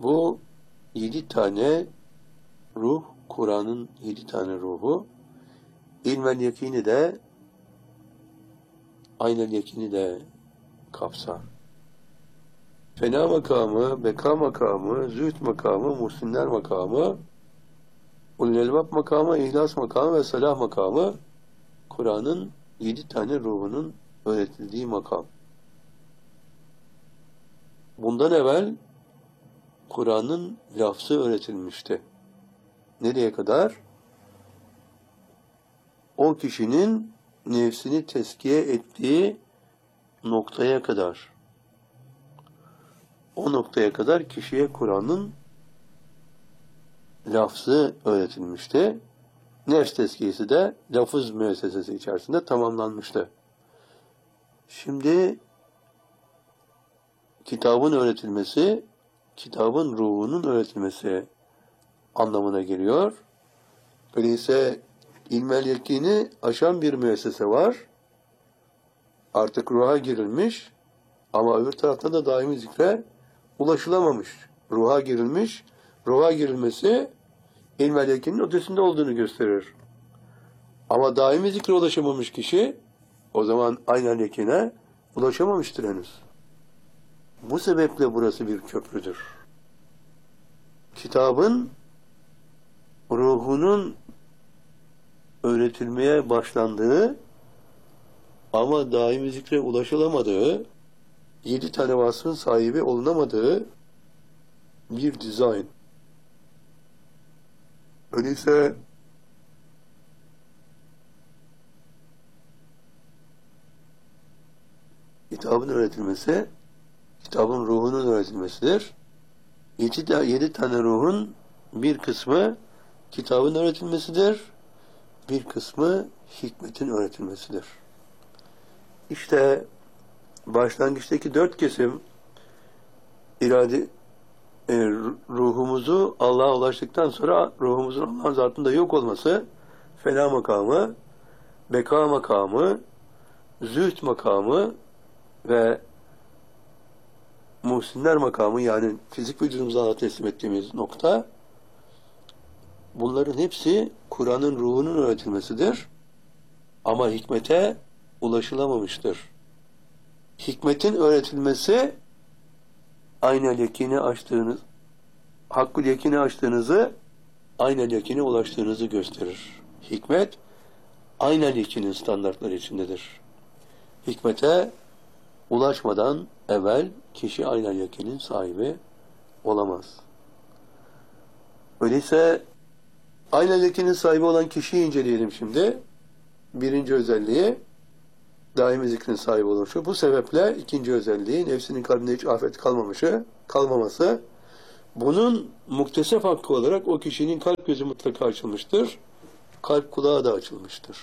Bu 7 tane ruh, Kur'an'ın 7 tane ruhu, ilmel yakini de, aynel yakini de kapsar. Fena makamı, beka makamı, zühd makamı, muhsinler makamı, ulul elbab makamı, ihlas makamı ve salah makamı, Kur'an'ın 7 tane ruhunun öğretildiği makam. Bundan evvel Kur'an'ın lafzı öğretilmişti. Nereye kadar? O kişinin nefsini tezkiye ettiği noktaya kadar. O noktaya kadar kişiye Kur'an'ın lafzı öğretilmişti. Nefs tezkiyesi de lafız müessesesi içerisinde tamamlanmıştı. Şimdi kitabın öğretilmesi, kitabın ruhunun öğretilmesi anlamına geliyor. Öyleyse ilmel yakini aşan bir müessese var. Artık ruha girilmiş ama öbür tarafta da daimi zikre ulaşılamamış. Ruha girilmiş, ruha girilmesi ilmel yakinin ötesinde olduğunu gösterir. Ama daimi zikre ulaşamamış kişi o zaman aynel yakine ulaşamamıştır henüz. Bu sebeple burası bir köprüdür. Kitabın ruhunun öğretilmeye başlandığı ama daimi zikre ulaşılamadığı, 7 tane vasfın sahibi olunamadığı bir dizayn. Öyleyse kitabın öğretilmesi, kitabın ruhunun öğretilmesidir. 7 tane ruhun bir kısmı kitabın öğretilmesidir, bir kısmı hikmetin öğretilmesidir. İşte başlangıçtaki 4 kesim ruhumuzu Allah'a ulaştıktan sonra ruhumuzun Allah'ın zatında yok olması, fena makamı, beka makamı, zühd makamı ve muhsinler makamı, yani fizik vücudumuzu Allah'a teslim ettiğimiz nokta, bunların hepsi Kur'an'ın ruhunun öğretilmesidir. Ama hikmete ulaşılamamıştır. Hikmetin öğretilmesi aynel yakini açtığınız, hakkul yakini açtığınızı, aynel yakine ulaştığınızı gösterir. Hikmet aynel yakinin standartları içindedir. Hikmete ulaşmadan evvel kişi aynel yakinin sahibi olamaz. Öyleyse aynel yakinin sahibi olan kişiyi inceleyelim şimdi. Birinci özelliği daimi zikrin sahibi oluşu. Bu sebeple ikinci özelliği nefsinin kalbinde hiç afet kalmaması. Bunun muktesef hakkı olarak o kişinin kalp gözü mutlaka açılmıştır. Kalp kulağı da açılmıştır.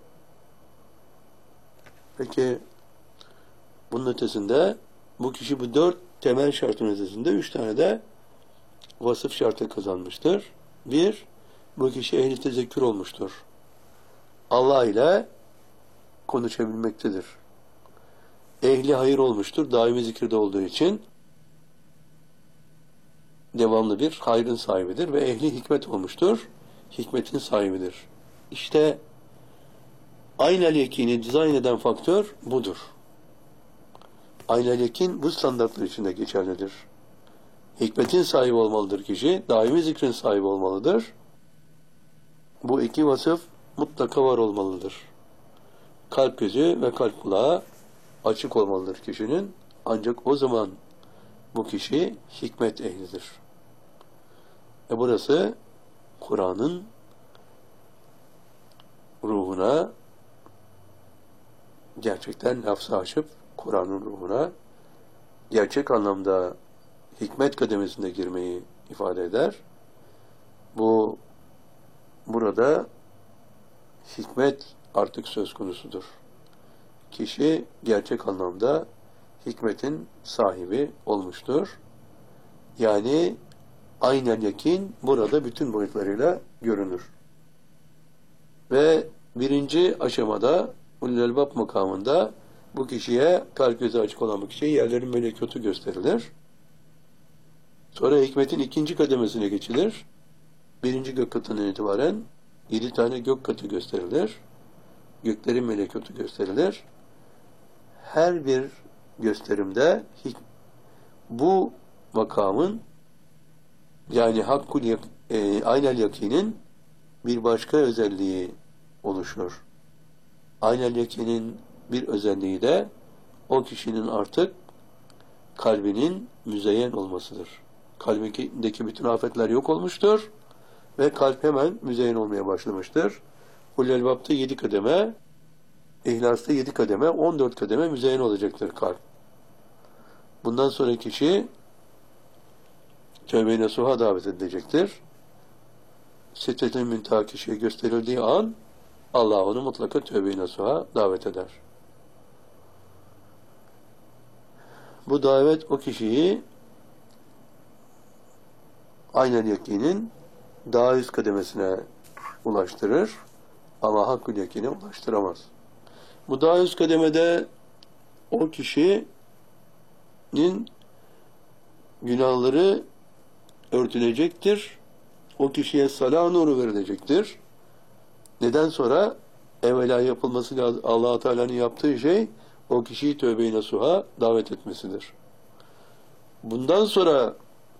Peki bunun ötesinde bu kişi bu 4 temel şartın ötesinde 3 tane de vasıf şartı kazanmıştır. 1. Bu kişi ehli tezekkür olmuştur. Allah ile konuşabilmektedir. Ehli hayır olmuştur. Daimi zikirde olduğu için devamlı bir hayrın sahibidir ve ehli hikmet olmuştur. Hikmetin sahibidir. İşte aynel yakini dizayn eden faktör budur. Aynel yakin bu standartlar içinde geçerlidir. Hikmetin sahibi olmalıdır kişi, daimi zikrin sahibi olmalıdır. Bu iki vasıf mutlaka var olmalıdır. Kalp gözü ve kalp kulağı açık olmalıdır kişinin. Ancak o zaman bu kişi hikmet ehlidir. Burası Kur'an'ın ruhuna gerçekten lafzı açıp Kur'an'ın ruhuna gerçek anlamda hikmet kademesinde girmeyi ifade eder. Burada hikmet artık söz konusudur. Kişi gerçek anlamda hikmetin sahibi olmuştur. Yani aynel yakin burada bütün boyutlarıyla görünür. Ve birinci aşamada ulul elbab makamında bu kişiye, kalp gözü açık olan bu kişiye yerlerin melekutu gösterilir. Sonra hikmetin ikinci kademesine geçilir. Birinci gök katından itibaren 7 tane gök katı gösterilir. Göklerin melekutu gösterilir. Her bir gösterimde bu makamın, yani aynel yakinin bir başka özelliği oluşur. Aynel yakinin bir özelliği de o kişinin artık kalbinin müzeyyen olmasıdır. Kalbindeki bütün afetler yok olmuştur ve kalp hemen müzeyyen olmaya başlamıştır. Hulelbap'ta 7 kademe, İhlas'ta 7 kademe, 14 kademe müzeyyen olacaktır kalp. Bundan sonra kişi tövbe-i nasuha davet edilecektir. Sitte-i Münteha kişiye gösterildiği an Allah onu mutlaka tövbe-i nasuha davet eder. Bu davet o kişiyi aynen yakinin daha üst kademesine ulaştırır ama hakkı yakine ulaştıramaz. Bu daha üst kademede o kişinin günahları örtülecektir. O kişiye salah nuru verilecektir. Neden sonra? Evvela yapılması lazım. Allah-u Teala'nın yaptığı şey o kişiyi tövbe-i nasuha davet etmesidir. Bundan sonra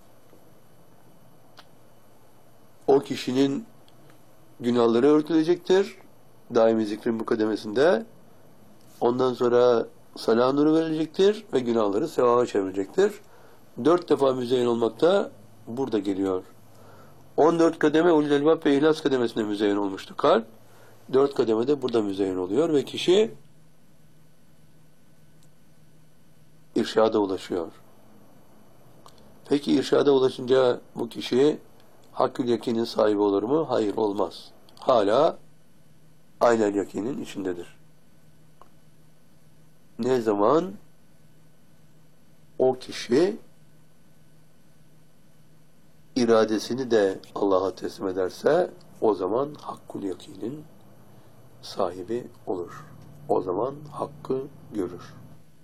o kişinin günahları örtülecektir. Daimi zikrin bu kademesinde. Ondan sonra salah nuru verilecektir ve günahları sevaba çevirecektir. 4 defa müzeyyen olmakta burada geliyor. 14 kademe ulul elbab ve ihlas kademesinde müzeyyen olmuştu kalp. 4 kademede burada müzeyyen oluyor ve kişi irşada ulaşıyor. Peki irşada ulaşınca bu kişi hakkül yakinin sahibi olur mu? Hayır, olmaz. Hala aynel yakinin içindedir. Ne zaman o kişi iradesini de Allah'a teslim ederse o zaman hakkul yakinin sahibi olur. O zaman hakkı görür.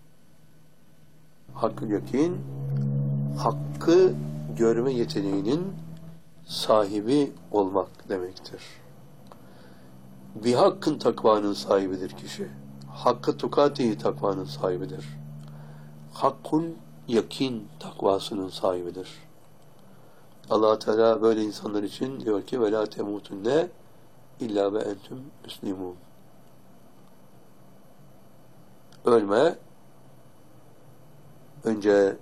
Hakkul yakin, hakkı görme yeteneğinin sahibi olmak demektir. Bir hakkın takvanın sahibidir kişi. Hakkı tukatihi takvanın sahibidir. Hakkul yakin takvasının sahibidir. Allah Teala böyle insanlar için diyor ki وَلَا تَمُوتُنَّ اِلَّا وَاَنْتُمْ مُسْلِمُونَ. Ölme, önce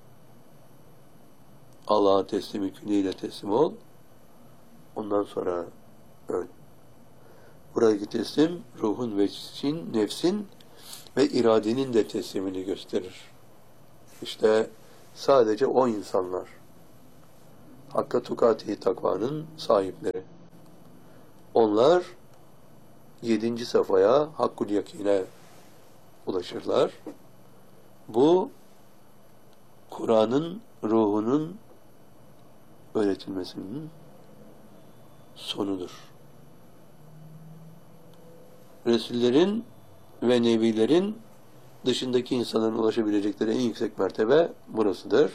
Allah'a teslimi külliyle teslim ol, ondan sonra öl. Buradaki teslim ruhun ve nefsin ve iradenin de teslimini gösterir. İşte sadece o insanlar Hakka tukati takvanın sahipleri. Onlar 7. safhaya hakkul yakine ulaşırlar. Bu Kur'an'ın ruhunun öğretilmesinin sonudur. Resullerin ve nebilerin dışındaki insanların ulaşabilecekleri en yüksek mertebe burasıdır.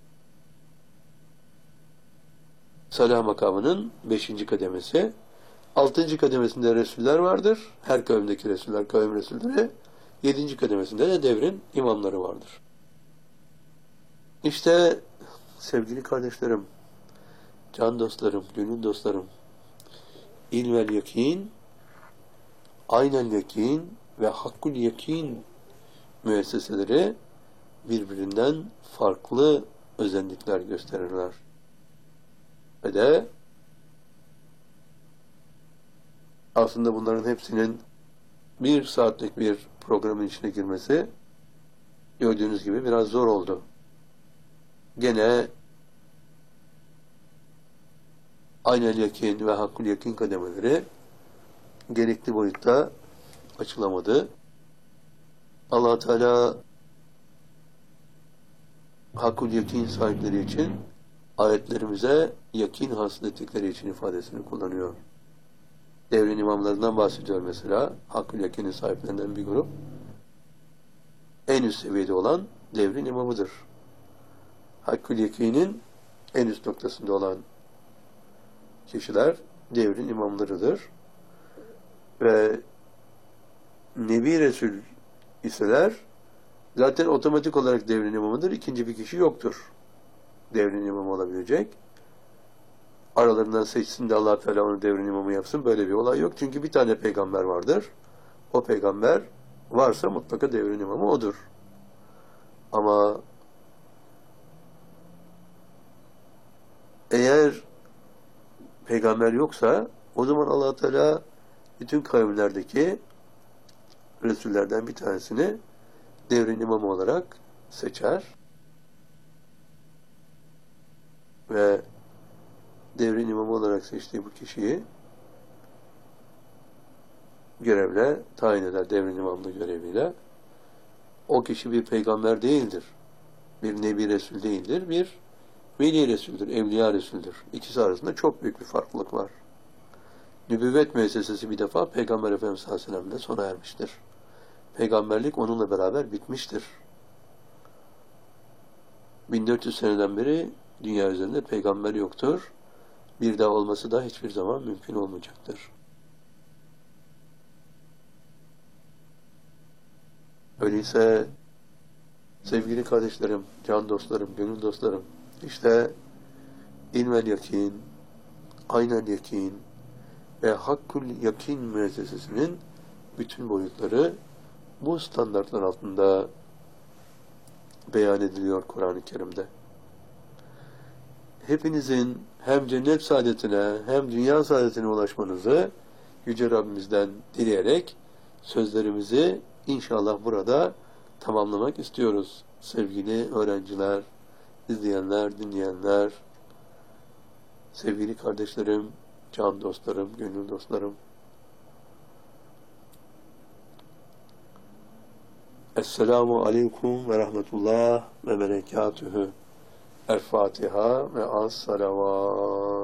Salah makamının 5. kademesi. 6. kademesinde Resuller vardır. Her kavimdeki Resuller, kavim Resulleri. 7. kademesinde de devrin imamları vardır. İşte sevgili kardeşlerim, can dostlarım, gönül dostlarım, ilmel yakin, aynel yakin ve hakkul yakin müesseseleri birbirinden farklı özellikler gösterirler. Ve de aslında bunların hepsinin 1 saatlik bir programın içine girmesi gördüğünüz gibi biraz zor oldu. Gene aynel yakin ve hakkul yakin kademeleri gerekli boyutta açılamadı. Allah Teala hakkul yakin sahipleri için ayetlerimize yakin hasıl ettikleri için ifadesini kullanıyor. Devrin imamlarından bahsediyor mesela. Hakkul yakinin sahiplerinden bir grup. En üst seviyede olan devrin imamıdır. Hakkul yakinin en üst noktasında olan kişiler devrin imamlarıdır. Ve Nebi Resul iseler zaten otomatik olarak devrin imamıdır. İkinci bir kişi yoktur devrin imamı olabilecek. Aralarından seçsin de Allah Teala onu devrin imamı yapsın. Böyle bir olay yok. Çünkü bir tane peygamber vardır. O peygamber varsa mutlaka devrin imamı odur. Ama eğer peygamber yoksa o zaman Allah Teala bütün kavimlerdeki Resullerden bir tanesini devrin imamı olarak seçer ve devrin imamı olarak seçtiği bu kişiyi görevle tayin eder, devrin imamlığı göreviyle. O kişi bir peygamber değildir. Bir Nebi Resul değildir. Bir Veli Resul'dür, Evliya Resul'dür. İkisi arasında çok büyük bir farklılık var. Nübüvvet müessesesi bir defa Peygamber Efendimiz sallallahu aleyhi ve sellem'le sona ermiştir. Peygamberlik onunla beraber bitmiştir. 1400 seneden beri dünya üzerinde peygamber yoktur. Bir daha olması da hiçbir zaman mümkün olmayacaktır. Öyleyse sevgili kardeşlerim, can dostlarım, gönül dostlarım, işte ilmel yakin, aynel yakin ve hakkul yakin müessesesinin bütün boyutları bu standartlar altında beyan ediliyor Kur'an-ı Kerim'de. Hepinizin hem cennet saadetine hem dünya saadetine ulaşmanızı Yüce Rabbimizden dileyerek sözlerimizi inşallah burada tamamlamak istiyoruz. Sevgili öğrenciler, izleyenler, dinleyenler, sevgili kardeşlerim, can dostlarım, gönül dostlarım. Esselamu aleyküm ve rahmetullah ve berekatühü. El Fatiha ve as-salavat.